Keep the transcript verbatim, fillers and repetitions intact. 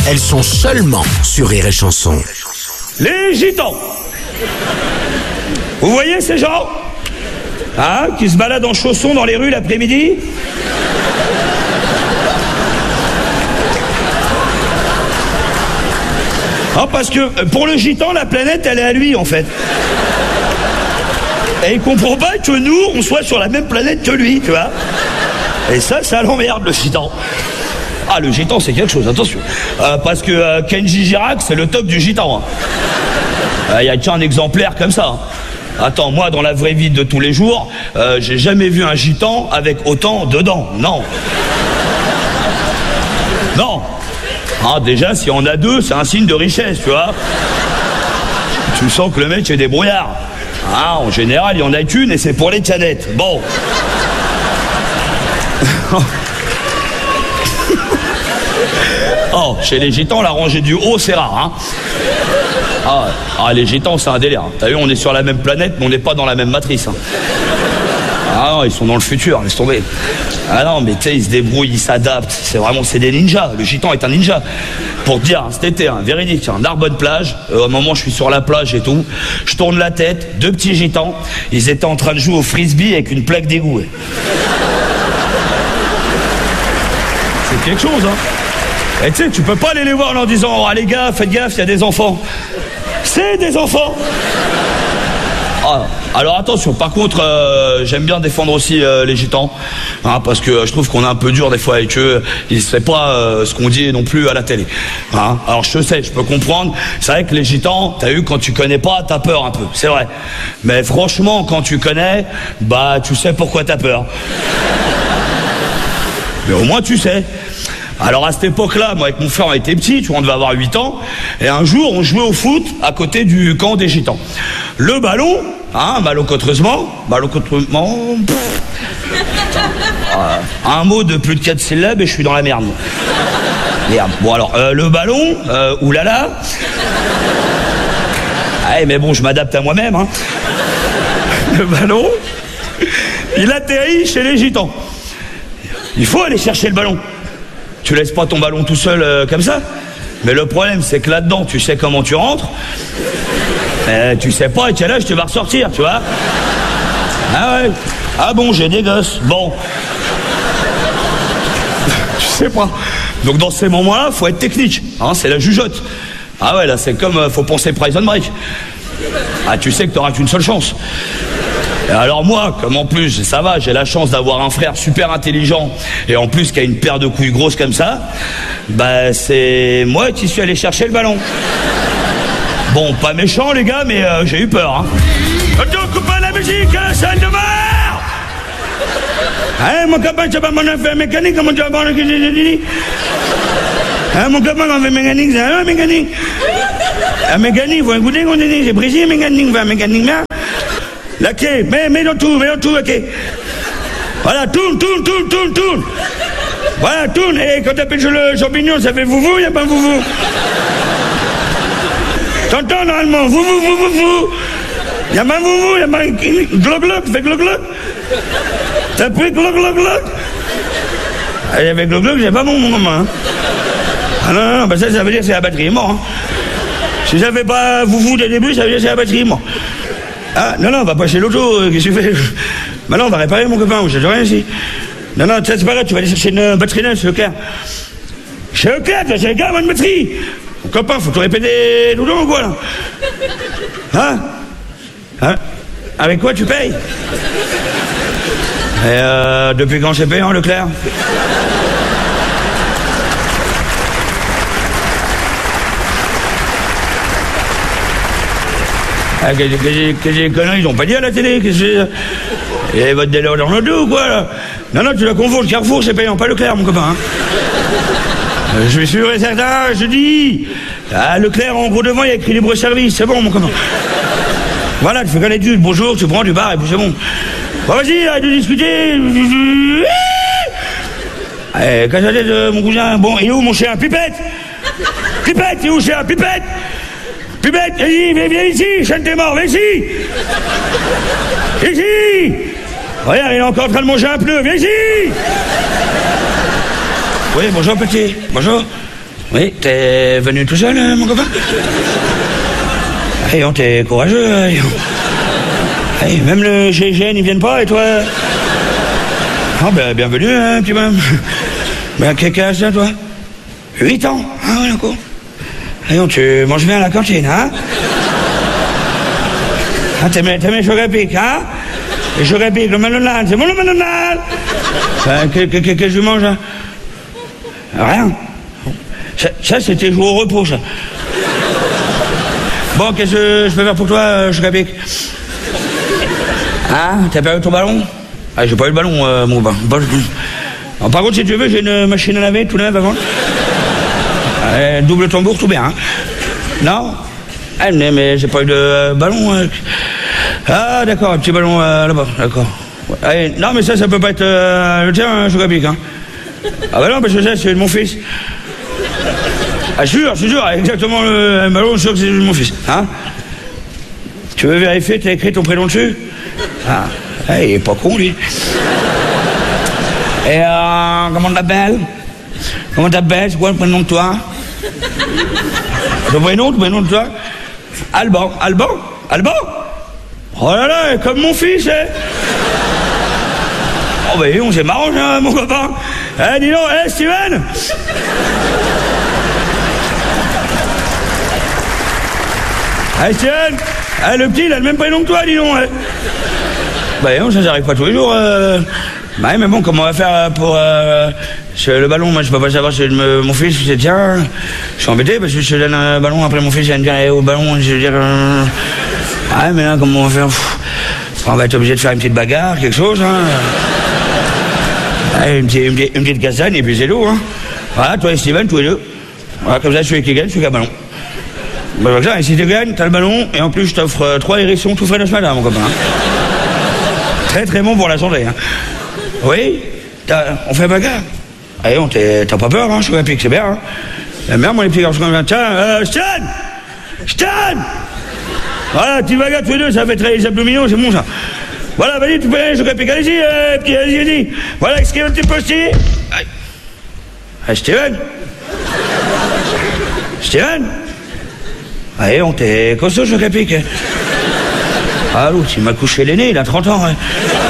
elles sont seulement sur Rire et Chanson. Les gitans. Vous voyez ces gens, hein, qui se baladent en chaussons dans les rues l'après-midi? Ah, parce que pour le gitan, la planète, elle est à lui, en fait. Et il comprend pas que nous, on soit sur la même planète que lui, tu vois. Et ça, ça l'emmerde, le gitan. Ah, le gitan, c'est quelque chose, attention. Euh, parce que euh, Kenji Girac, c'est le top du gitan. Il hein. euh, y a qu'un exemplaire comme ça. Hein. Attends, moi, dans la vraie vie de tous les jours, euh, j'ai jamais vu un gitan avec autant de dents. Non. Non. Ah, déjà, si on a deux, c'est un signe de richesse, tu vois. Tu sens que le mec est débrouillard. Ah, en général, il y en a qu'une et c'est pour les canettes. Bon. Oh, chez les gitans, la rangée du haut, c'est rare, hein. Ah, ah, les gitans, c'est un délire. T'as vu, on est sur la même planète, mais on n'est pas dans la même matrice. Hein. Ah non, ils sont dans le futur, laisse tomber. Ah non, mais tu sais, ils se débrouillent, ils s'adaptent. C'est vraiment, c'est des ninjas. Le gitan est un ninja. Pour te dire, cet été, hein, véridique, un Narbonne plage. Euh, au moment où je suis sur la plage et tout, je tourne la tête, deux petits gitans. Ils étaient en train de jouer au frisbee avec une plaque d'égout. Ouais. C'est quelque chose, hein. Et tu sais, tu peux pas aller les voir en leur disant, oh les gars, faites gaffe, il y a des enfants. C'est des enfants. Ah, alors attention, par contre, euh, j'aime bien défendre aussi euh, les gitans, hein, parce que euh, je trouve qu'on est un peu dur des fois avec eux. Ils ne savent pas euh, ce qu'on dit non plus à la télé. Hein. Alors je sais, je peux comprendre. C'est vrai que les gitans, t'as eu, quand tu connais pas, t'as peur un peu, c'est vrai. Mais franchement, quand tu connais, bah tu sais pourquoi t'as peur. Mais au moins tu sais. Alors à cette époque-là, moi avec mon frère on était petits, tu vois, on devait avoir huit ans, et un jour on jouait au foot à côté du camp des gitans. Le ballon, hein, malencontreusement, malencontreusement, euh, un mot de plus de quatre syllabes et je suis dans la merde. Merde. Bon alors, euh, le ballon, euh, oulala. Ouais, mais bon, je m'adapte à moi-même, hein. Le ballon, il atterrit chez les gitans. Il faut aller chercher le ballon. Tu laisses pas ton ballon tout seul euh, comme ça. Mais le problème, c'est que là-dedans, tu sais comment tu rentres. Euh, tu sais pas à quel âge tu vas ressortir, tu vois. Ah ouais. Ah bon, j'ai des gosses. Bon. Tu sais pas. Donc dans ces moments-là, faut être technique. Hein, c'est la jugeote. Ah ouais, là, c'est comme, euh, faut penser Prison Break. Ah, tu sais que t'auras qu'une seule chance. Et alors moi, comme en plus, ça va, j'ai la chance d'avoir un frère super intelligent et en plus qui a une paire de couilles grosses comme ça, bah c'est moi qui suis allé chercher le ballon. Bon, pas méchant les gars, mais euh, j'ai eu peur. Hein. Attention, coupez la musique, salle de bain. Hein, mon copain, tu vas m'en faire mécanique, comment tu vas voir le hein, mon copain, on fait mécanique, c'est un mécanique. Un mécanique, faut écouter qu'on dit, j'ai pris mécanique, un mécanique là. La clé, mets, mets dans tout, mets dans tout, la clé. Voilà, tourne, tourne, tourne, tourne, tourne. Voilà, tourne. Et quand t'appelles le champignon, ça fait vouvou, il n'y a pas vouvou. T'entends normalement, vouvou, vouvou, vouvou. Il n'y a pas vouvou, il n'y a pas gloc, gloc, fais gloc, gloc. T'as pris gloc, gloc, gloc. Allez, avec gloc, gloc, j'ai pas bon, mon maman. Ah non, non, non, bah ça, ça veut dire que c'est la batterie est morte. Hein. Si j'avais pas vouvou dès le début, ça veut dire que c'est la batterie est morte. Ah, non, non, on va pas chez l'auto, euh, qu'est-ce que tu fais? Maintenant, on va réparer mon copain, je sais rien ici. Non, non, c'est pas grave, tu vas aller chercher une batterie neuve chez Leclerc. Chez Leclerc, tu vas chez Leclerc, avoir une batterie. Mon copain, faut te répéter tout le temps ou quoi, là? Hein? Hein? Avec quoi tu payes? Et euh, depuis quand c'est payant, Leclerc? Ah, que, que, que, que des conneries, ils ont pas dit à la télé, que c'est... Et votre délire dans le dos, quoi, là. Non, non, tu la confonds, le Carrefour, c'est payant, pas Leclerc, mon copain, hein. euh, je suis sûr et certain, je dis. Ah, Leclerc, en gros devant, il y a écrit libre-service, c'est bon, mon copain. Voilà, tu fais connaître du bonjour, tu prends du bar, et puis c'est bon. Bon, vas-y, arrête de discuter. Eh, casse la tête, euh, mon cousin. Bon, il est où, mon chien? Pipette! Pipette, il est où, chien? Pipette! Pipette, viens, viens, viens ici, chien t'es mort, viens ici. Viens ici. Regarde, il est encore en train de manger un pneu, viens ici. Oui, bonjour petit, bonjour. Oui, t'es venu tout seul, euh, mon copain? Hey, on t'es courageux, hey. Hey, même le G I G N, ils viennent pas, et toi? Ah, ben, bienvenue, hein, petit bonhomme. Ben, quel âge là, toi? huit ans? Ah, ouais, d'accord. Hey, tu manges bien à la cantine, hein? Ah, t'aimes les chocs à pic, hein? Les chocs à pic, le McDonald's, c'est bon le McDonald's? Ben, qu'est-ce que je mange, hein? Rien. Ça, ça c'était jouer au repos, ça. Bon, qu'est-ce que je peux faire pour toi, euh, choc à pic? Hein? T'as perdu ton ballon? Ah, j'ai pas eu le ballon, euh, mon copain. Bon, alors, par contre, si tu veux, j'ai une machine à laver tout neuve avant. Euh, double tambour, tout bien, hein? Non? Ah, mais, mais j'ai pas eu de euh, ballon. Euh... Ah, d'accord, un petit ballon euh, là-bas, d'accord. Ouais. Allez, non, mais ça, ça peut pas être euh, le tien, hein, choc à pic, hein? Ah, bah non, parce que ça, c'est de mon fils. Ah, je suis sûr, je suis sûr, exactement le, le ballon, je suis sûr que c'est de mon fils, hein? Tu veux vérifier, t'as écrit ton prénom dessus? Ah, hey, il est pas con, lui. Et euh, comment t'appelles? Comment t'appelles? C'est quoi le prénom de toi? Ton prénom, ton prénom de toi? Alban, Alban? Alban? Oh là là, comme mon fils, hein? Oh bah on c'est marrant, hein, mon copain. Eh, dis donc, eh, Steven? Eh, Steven? Eh, le petit, il a le même prénom que toi, dis donc, hein? Bah non, ça j'arrive pas tous les jours. Euh... Bah mais bon, comment on va faire pour euh, le ballon? Moi je peux pas savoir si me, mon fils c'est tiens. Je suis embêté parce que je te donne un ballon, après mon fils il va me dire eh, au ballon, je veux dire. Euh... Ah mais là comment on va faire? Pff, on va être obligé de faire une petite bagarre, quelque chose, hein. Ah, une, petite, une, petite, une petite castagne et puis c'est tout, hein. Voilà, toi et Steven, tous les deux. Voilà, comme ça celui qui gagne, celui qui a le ballon. Bah, ça, et si tu gagnes, t'as le ballon et en plus je t'offre euh, trois hérissons tout frais de ce matin, mon copain. Hein. Très très bon pour la santé, hein. Oui, on fait bagarre. Allez, on t'as pas peur, hein, je suis un pic, c'est bien, hein. La merde, moi, les petits garçons, tiens, euh, Stan! Stan! Voilà, petite bagarre tous les deux, ça fait très les abdominaux, c'est bon, ça. Voilà, vas-y, tu peux aller, je suis un pic, allez-y, euh, petit, allez-y, allez-y. Voilà, est-ce qu'il y a un petit postier? Ah, Steven? Steven? Allez, on t'est costaud, je suis un pic. Ah, l'autre, il m'a couché l'aîné, il a trente ans, hein.